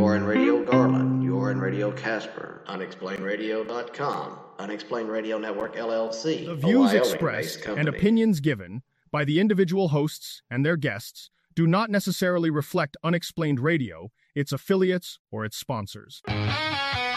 You're in Radio Garland. You're in Radio Casper. UnexplainedRadio.com. Unexplained Radio Network, LLC. The views expressed and opinions given by the individual hosts and their guests do not necessarily reflect Unexplained Radio, its affiliates, or its sponsors.